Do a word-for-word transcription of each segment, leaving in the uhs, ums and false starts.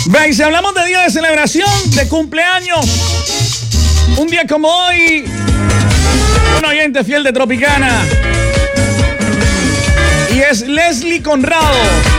Veis, si hablamos de día de celebración, de cumpleaños, un día como hoy, un oyente fiel de Tropicana, y es Leslie Conrado.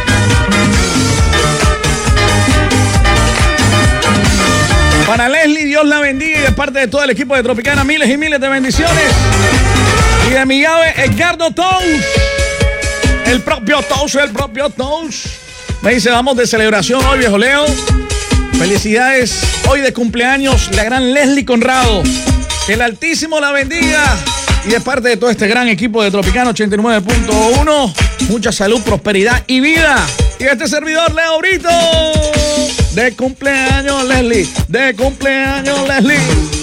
Para Leslie, Dios la bendiga, y de parte de todo el equipo de Tropicana, miles y miles de bendiciones. Y de mi llave, Edgardo Tous, el propio Tous, el propio Tous. Me dice, vamos de celebración hoy, viejo Leo. Felicidades hoy de cumpleaños, la gran Leslie Conrado. Que el Altísimo la bendiga. Y de parte de todo este gran equipo de Tropicana ochenta y nueve punto uno, mucha salud, prosperidad y vida. Y este servidor, Leo Brito. De cumpleaños, Leslie. De cumpleaños, Leslie.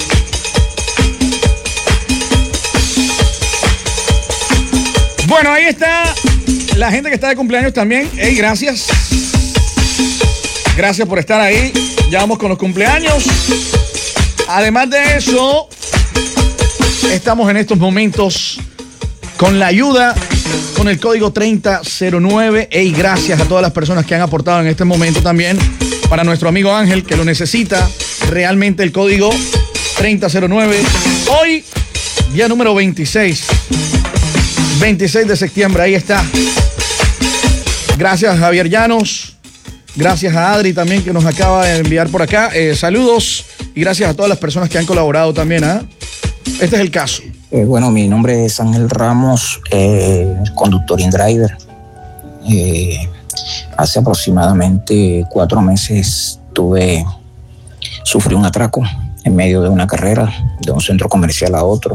Bueno, ahí está la gente que está de cumpleaños también. Hey, gracias. Gracias por estar ahí. Ya vamos con los cumpleaños. Además de eso, estamos en estos momentos con la ayuda, con el código treinta cero nueve. Hey, gracias a todas las personas que han aportado en este momento también. Para nuestro amigo Ángel, que lo necesita realmente, el código treinta cero nueve. Hoy, día número veintiséis. veintiséis de septiembre, ahí está. Gracias a Javier Llanos. Gracias a Adri también, que nos acaba de enviar por acá. Eh, saludos y gracias a todas las personas que han colaborado también. ¿eh? Este es el caso. Eh, bueno, mi nombre es Ángel Ramos, eh, conductor in driver. Eh, hace aproximadamente cuatro meses tuve, sufrí un atraco en medio de una carrera, de un centro comercial a otro.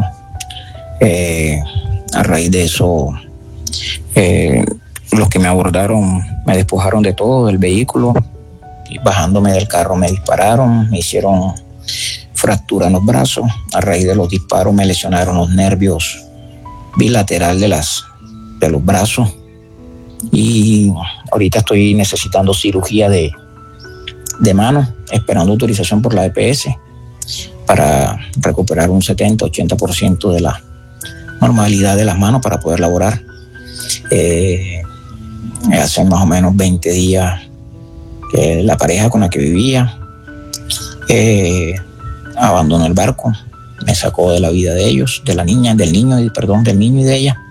Eh, a raíz de eso, eh, los que me abordaron me despojaron de todo, del vehículo, y bajándome del carro me dispararon, me hicieron fractura en los brazos. A raíz de los disparos me lesionaron los nervios bilateral de, las, de los brazos, y ahorita estoy necesitando cirugía de, de mano, esperando autorización por la E P S para recuperar un setenta a ochenta por ciento de la normalidad de las manos para poder laborar. Eh, hace más o menos veinte días que la pareja con la que vivía eh, abandonó el barco, me sacó de la vida de ellos, de la niña, del niño, perdón, del niño y de ella,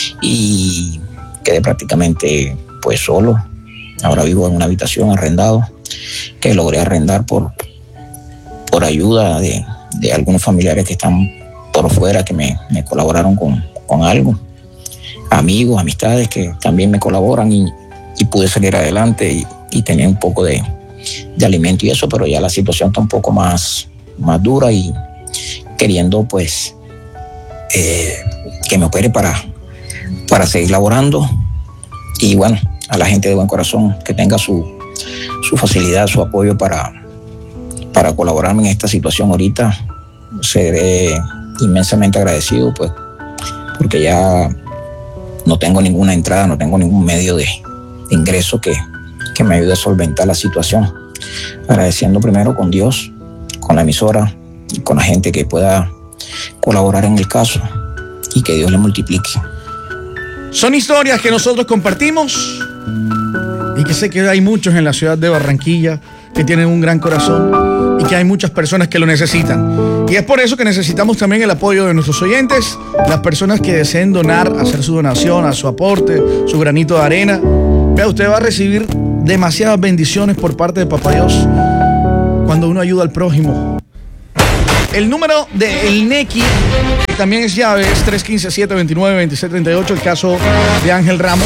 y quedé prácticamente pues solo. Ahora vivo en una habitación arrendado que logré arrendar por, por ayuda de, de algunos familiares que están por fuera, que me, me colaboraron con, con algo, amigos, amistades que también me colaboran, y, y pude salir adelante y, y tener un poco de, de alimento y eso, pero ya la situación está un poco más, más dura, y queriendo pues eh, que me opere para, para seguir laborando. Y bueno, a la gente de buen corazón que tenga su, su facilidad, su apoyo para, para colaborarme en esta situación ahorita, seré inmensamente agradecido, pues, porque ya no tengo ninguna entrada, no tengo ningún medio de, de ingreso que, que me ayude a solventar la situación. Agradeciendo primero con Dios, con la emisora y con la gente que pueda colaborar en el caso, y que Dios le multiplique. Son historias que nosotros compartimos y que sé que hay muchos en la ciudad de Barranquilla que tienen un gran corazón y que hay muchas personas que lo necesitan. Y es por eso que necesitamos también el apoyo de nuestros oyentes, las personas que deseen donar, hacer su donación, a su aporte, su granito de arena. Vea, usted va a recibir demasiadas bendiciones por parte de Papá Dios cuando uno ayuda al prójimo. El número del Nequi, que también es llave, es tres uno cinco, siete dos nueve, dos seis tres ocho, el caso de Ángel Ramos.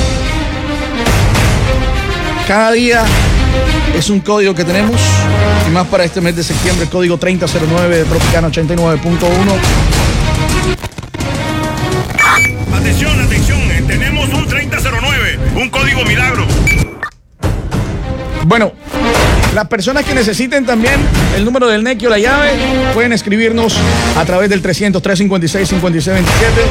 Cada día es un código que tenemos, y más para este mes de septiembre, el código treinta cero nueve de Tropicana ochenta y nueve punto uno. Atención, atención, tenemos un treinta cero nueve, un código milagro. Bueno, las personas que necesiten también el número del Nequi o la llave pueden escribirnos a través del trescientos, tres cincuenta y seis, cincuenta y seis veintisiete.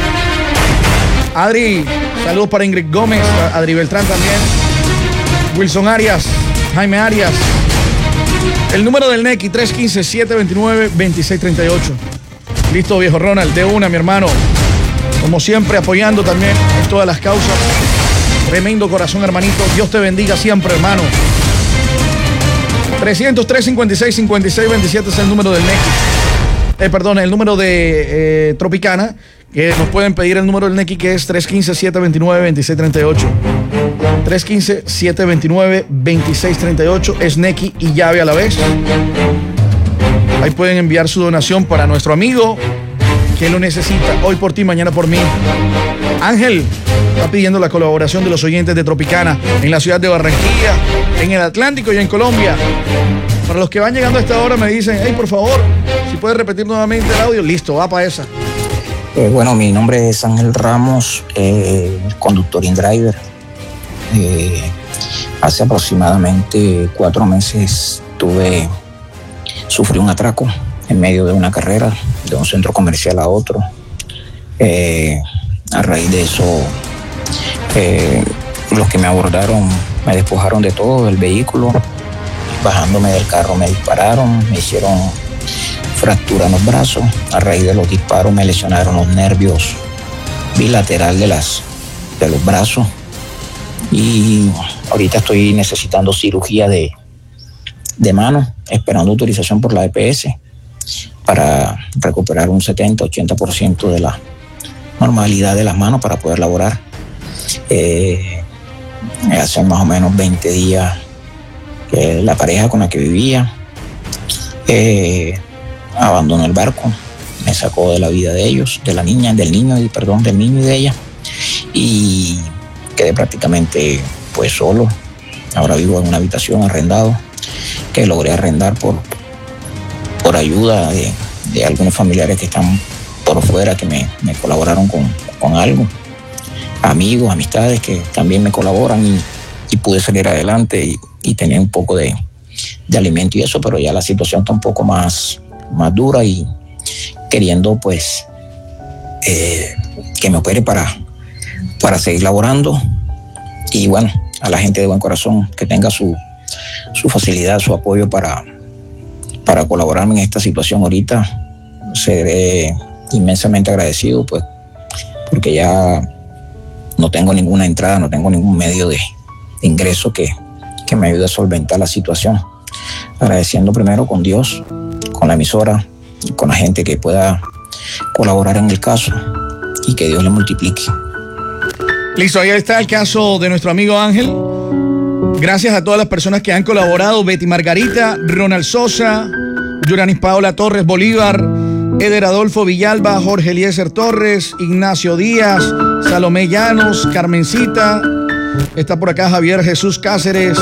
Adri, saludos para Ingrid Gómez, Adri Beltrán también, Wilson Arias, Jaime Arias. El número del Nequi, tres uno cinco, siete dos nueve, dos seis tres ocho. Listo, viejo Ronald, de una, mi hermano. Como siempre, apoyando también en todas las causas. Tremendo corazón, hermanito. Dios te bendiga siempre, hermano. trescientos tres cincuenta y seis cincuenta y seis veintisiete es el número del Nequi. Eh, perdón, el número de eh, Tropicana, que nos pueden pedir el número del Nequi, que es tres uno cinco, siete dos nueve, dos seis tres ocho. tres uno cinco, siete dos nueve, dos seis tres ocho. Es Nequi y llave a la vez. Ahí pueden enviar su donación para nuestro amigo que lo necesita. Hoy por ti, mañana por mí. Ángel está pidiendo la colaboración de los oyentes de Tropicana en la ciudad de Barranquilla, en el Atlántico y en Colombia. Para los que van llegando a esta hora me dicen, hey, por favor, si puedes repetir nuevamente el audio. Listo, va para esa. Eh, bueno, mi nombre es Ángel Ramos, eh, conductor InDriver. Eh, hace aproximadamente cuatro meses tuve, sufrí un atraco en medio de una carrera, de un centro comercial a otro. Eh, a raíz de eso, eh, los que me abordaron me despojaron de todo, del vehículo. Bajándome del carro me dispararon, me hicieron fractura en los brazos. A raíz de los disparos me lesionaron los nervios bilateral de, las, de los brazos. Y ahorita estoy necesitando cirugía de, de mano, esperando autorización por la E P S para recuperar un setenta, ochenta por ciento de la normalidad de las manos para poder laborar. Eh, hace más o menos veinte días que la pareja con la que vivía eh, abandonó el barco, me sacó de la vida de ellos, de la niña, del niño, y perdón, del niño y de ella, y quedé prácticamente pues solo. Ahora vivo en una habitación arrendado que logré arrendar por, por ayuda de, de algunos familiares que están por fuera, que me, me colaboraron con, con algo, amigos, amistades que también me colaboran, y, y pude salir adelante y, y tener un poco de, de alimento y eso, pero ya la situación está un poco más, más dura, y queriendo pues eh, que me opere para, para seguir laborando. Y bueno, a la gente de buen corazón que tenga su, su facilidad, su apoyo para, para colaborarme en esta situación ahorita, seré inmensamente agradecido, pues, porque ya no tengo ninguna entrada, no tengo ningún medio de, de ingreso que, que me ayude a solventar la situación. Agradeciendo primero con Dios, con la emisora, y con la gente que pueda colaborar en el caso, y que Dios le multiplique. Listo, ahí está el caso de nuestro amigo Ángel. Gracias a todas las personas que han colaborado: Betty Margarita, Ronald Sosa, Yuranis Paola Torres Bolívar, Eder Adolfo Villalba, Jorge Eliezer Torres, Ignacio Díaz, Salomé Llanos, Carmencita, está por acá Javier Jesús Cáceres,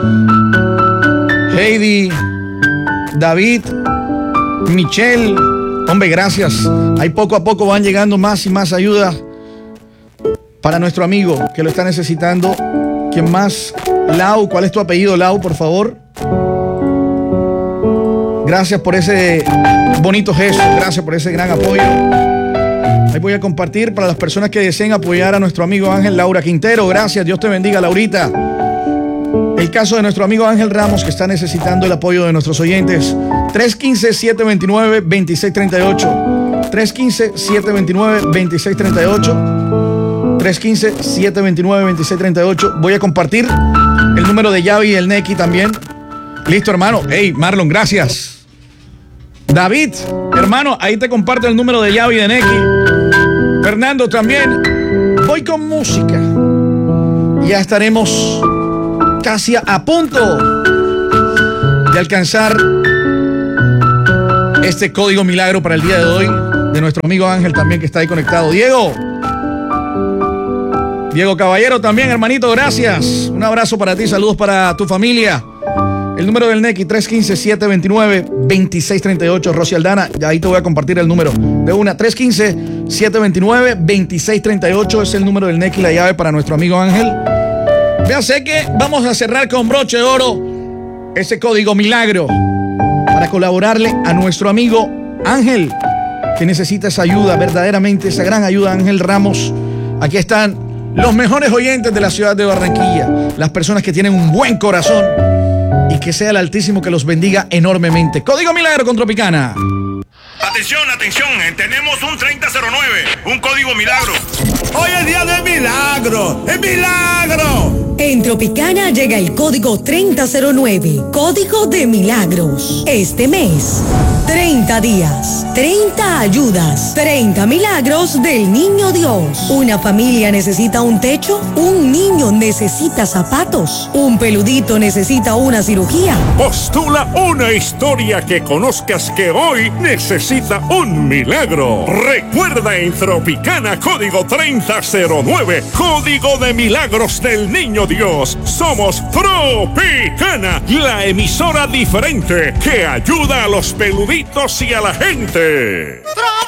Heidi, David, Michelle. Hombre, gracias. Ahí poco a poco van llegando más y más ayuda para nuestro amigo que lo está necesitando. ¿Quién más? Lau, ¿cuál es tu apellido, Lau, por favor? Gracias por ese bonito gesto, gracias por ese gran apoyo. Ahí voy a compartir para las personas que deseen apoyar a nuestro amigo Ángel. Laura Quintero, gracias, Dios te bendiga, Laurita. El caso de nuestro amigo Ángel Ramos, que está necesitando el apoyo de nuestros oyentes. tres uno cinco, siete dos nueve, dos seis tres ocho. tres uno cinco, siete dos nueve, dos seis tres ocho. tres uno cinco, siete dos nueve, dos seis tres ocho. Voy a compartir el número de llave y el Nequi también. Listo, hermano. Hey, Marlon, gracias. David, hermano, ahí te comparto el número de llave y de Nequi. Fernando también. Voy con música. Ya estaremos casi a punto de alcanzar este código milagro para el día de hoy de nuestro amigo Ángel también, que está ahí conectado. Diego. Diego Caballero también, hermanito, gracias. Un abrazo para ti, saludos para tu familia. El número del Nequi, tres uno cinco, siete dos nueve, dos seis tres ocho. Rosy Aldana, ya ahí te voy a compartir el número de una. tres uno cinco, siete dos nueve, dos seis tres ocho es el número del Nequi, la llave para nuestro amigo Ángel. Ya sé que vamos a cerrar con broche de oro ese código milagro para colaborarle a nuestro amigo Ángel, que necesita esa ayuda, verdaderamente esa gran ayuda. Ángel Ramos, aquí están los mejores oyentes de la ciudad de Barranquilla, las personas que tienen un buen corazón, y que sea el Altísimo que los bendiga enormemente. Código milagro con Tropicana. Atención, atención, tenemos un treinta cero nueve, un código milagro. Hoy es día de milagro, es milagro. En Tropicana llega el código treinta cero nueve, código de milagros. Este mes, treinta días, treinta ayudas, treinta milagros del Niño Dios. Una familia necesita un techo, un niño necesita zapatos, un peludito necesita una cirugía. Postula una historia que conozcas que hoy necesita un milagro. Recuerda en Tropicana código treinta cero nueve, código de milagros del Niño Dios. Somos Tropicana, la emisora diferente que ayuda a los peluditos y a la gente.